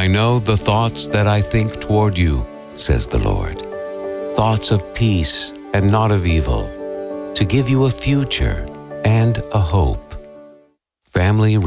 I know the thoughts that I think toward you, says the Lord, thoughts of peace and not of evil, to give you a future and a hope. Family